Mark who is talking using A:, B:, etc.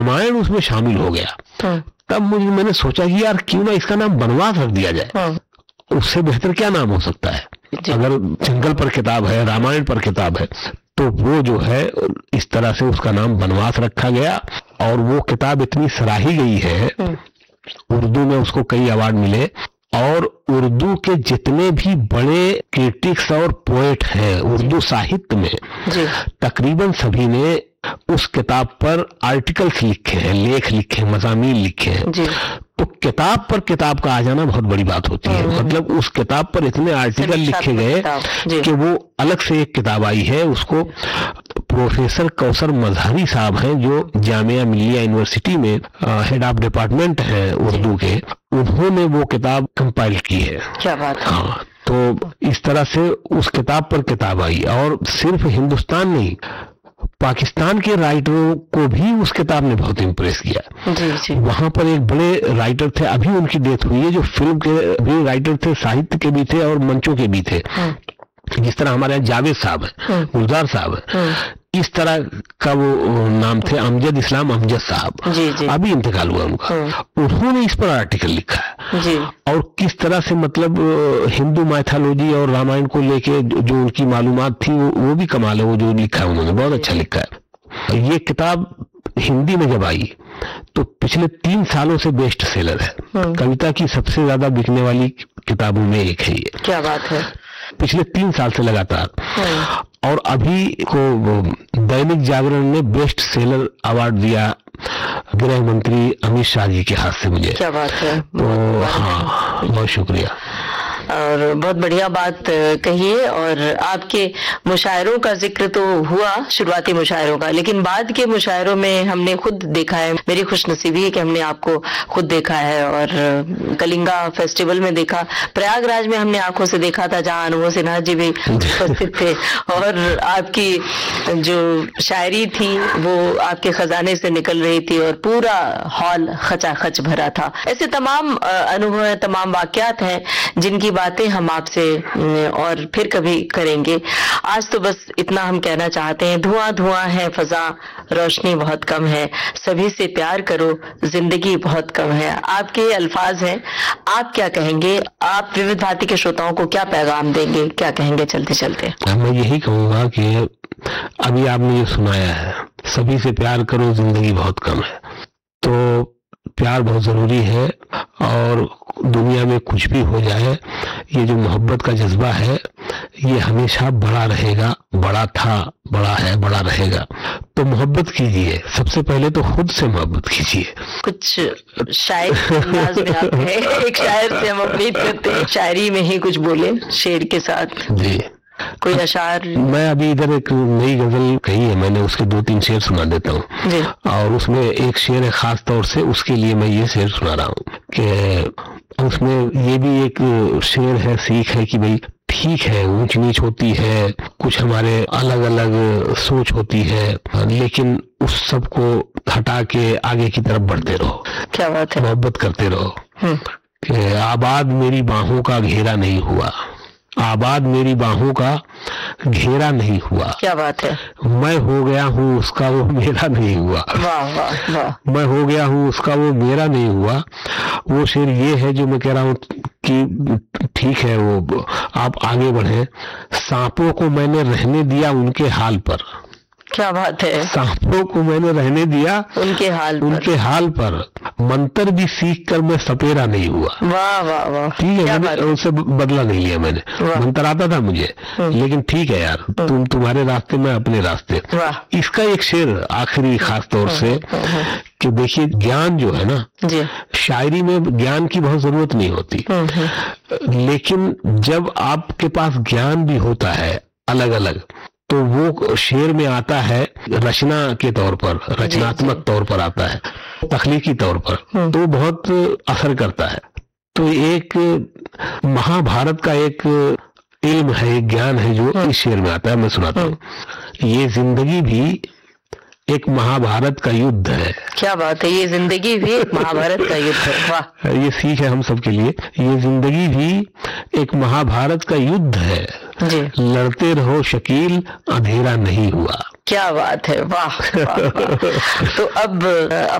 A: रामायण उसमें शामिल हो गया। तब मैंने सोचा कि यार क्यों ना इसका नाम वनवास रख दिया जाए, उससे बेहतर क्या नाम हो सकता है। अगर जंगल पर किताब है, रामायण पर किताब है, तो वो जो है इस तरह से उसका नाम वनवास रखा गया। और वो किताब इतनी सराही गई है, उर्दू में उसको कई अवार्ड मिले, और उर्दू के जितने भी बड़े क्रिटिक्स और पोएट हैं उर्दू साहित्य में, तकरीबन सभी ने उस किताब पर आर्टिकल्स लिखे हैं, लेख लिखे, मज़ामीन लिखे हैं। तो किताब पर किताब का आ जाना बहुत बड़ी बात होती है। मतलब उस किताब पर इतने आर्टिकल लिखे गए कि वो अलग से एक किताब आई है। उसको प्रोफेसर कौसर मजहरी साहब हैं, जो जामिया मिलिया यूनिवर्सिटी में हेड ऑफ डिपार्टमेंट हैं उर्दू के, उन्होंने वो किताब कंपाइल की है।
B: क्या बात है।
A: हाँ, तो इस तरह से उस किताब पर किताब आई। और सिर्फ हिंदुस्तान नहीं, पाकिस्तान के राइटरों को भी उस किताब ने बहुत इम्प्रेस किया। वहां पर एक बड़े राइटर थे, अभी उनकी डेथ हुई है, जो फिल्म के भी राइटर थे, साहित्य के भी थे और मंचों के भी थे। जिस तरह हमारे यहाँ जावेद साहब है, गुलजार साहब है, इस तरह का वो नाम थे अमजद इस्लाम अमजद साहब, अभी इंतकाल हुआ उनका। उन्होंने इस पर आर्टिकल लिखा है। और किस तरह से मतलब हिंदू माइथोलॉजी और रामायण को लेके जो उनकी मालूमात थी वो भी कमाल है। वो जो लिखा है उन्होंने बहुत अच्छा लिखा है। ये किताब हिंदी में जब आई तो पिछले 3 सालों से बेस्ट सेलर है। कविता की सबसे ज्यादा बिकने वाली किताबों में एक है ये।
B: क्या बात है।
A: पिछले 3 साल से लगातार। और अभी को दैनिक जागरण ने बेस्ट सेलर अवार्ड दिया गृह मंत्री अमित शाह जी के हाथ से मुझे।
B: क्या बात है।
A: तो हाँ, बहुत शुक्रिया।
B: और बहुत बढ़िया बात कही है। और आपके मुशायरों का जिक्र तो हुआ, शुरुआती मुशायरों का, लेकिन बाद के मुशायरों में हमने खुद देखा है, मेरी खुशनसीबी है कि हमने आपको खुद देखा है। और कलिंगा फेस्टिवल में देखा, प्रयागराज में हमने आंखों से देखा था, जहाँ अनुभव सिन्हा जी भी उपस्थित थे। और आपकी जो शायरी थी वो आपके खजाने से निकल रही थी और पूरा हॉल खचाखच भरा था। ऐसे तमाम अनुभव है, तमाम वाकयात हैं जिनकी बातें हम आपसे और फिर कभी करेंगे। आज तो बस इतना हम कहना चाहते हैं, धुआं धुआं है फजा, रोशनी बहुत कम है, सभी से प्यार करो, जिंदगी बहुत कम है। आपके अल्फाज हैं, आप क्या कहेंगे? आप विविध भारती के श्रोताओं को क्या पैगाम देंगे, क्या कहेंगे चलते चलते?
A: मैं यही कहूंगा कि अभी आपने ये सुनाया है, सभी से प्यार करो, जिंदगी बहुत कम है। तो प्यार बहुत जरूरी है। और दुनिया में कुछ भी हो जाए, ये जो मोहब्बत का जज्बा है ये हमेशा बड़ा रहेगा, बड़ा था, बड़ा है, बड़ा रहेगा। तो मोहब्बत कीजिए, सबसे पहले तो खुद से मोहब्बत कीजिए।
B: कुछ शायर अंदाज में आप हैं, एक शायर से हम उम्मीद करते हैं शायरी में ही कुछ बोले शेर के साथ।
A: जी,
B: कोई अशार? मैं
A: अभी इधर एक नई गजल कही है मैंने, उसके 2-3 शेर सुना देता हूँ। और उसमें एक शेर है खास तौर से, उसके लिए मैं ये शेर सुना रहा हूँ कि उसमें ये भी एक शेर है, सीख है कि भाई ठीक है, ऊंच नीच होती है, कुछ हमारे अलग अलग सोच होती है, लेकिन उस सब को हटा के आगे की तरफ बढ़ते रहो।
B: क्या बात है।
A: मोहब्बत करते रहो। कि आबाद मेरी बाहों का घेरा नहीं हुआ, आबाद मेरी बाहों का घेरा नहीं हुआ।
B: क्या बात है।
A: मैं हो गया हूँ उसका, वो मेरा नहीं हुआ।
B: वाह वाह वाह।
A: मैं हो गया हूँ उसका, वो मेरा नहीं हुआ। वो शेर ये है जो मैं कह रहा हूँ कि ठीक है, वो आप आगे बढ़े। सांपों को मैंने रहने दिया उनके हाल पर।
B: क्या बात है।
A: सांपों को मैंने रहने दिया
B: उनके हाल
A: पर, मंत्र भी सीख कर मैं सपेरा नहीं हुआ।
B: वाह वाह वाह।
A: ठीक है, मैंने उससे बदला नहीं लिया। मैंने मंत्र आता था मुझे, लेकिन ठीक है यार, तुम तुम्हारे रास्ते में अपने रास्ते। इसका एक शेर आखिरी खास तौर से कि देखिए, ज्ञान जो है ना, शायरी में ज्ञान की बहुत जरूरत नहीं होती, लेकिन जब आपके पास ज्ञान भी होता है अलग अलग, तो वो शेर में आता है रचना के तौर पर, रचनात्मक तौर पर आता है, तख्लीकी तौर पर, तो बहुत असर करता है। तो एक महाभारत का एक इल्म है, एक ज्ञान है जो इस शेर में आता है, मैं सुनाता हूँ। ये जिंदगी भी एक महाभारत का युद्ध है।
B: क्या बात है। ये जिंदगी भी एक महाभारत का युद्ध है। वाह।
A: ये सीख है हम सब के लिए। ये जिंदगी भी एक महाभारत का युद्ध है, लड़ते रहो शकील, अंधेरा नहीं हुआ।
B: क्या बात है, वाह वाह वाह। तो अब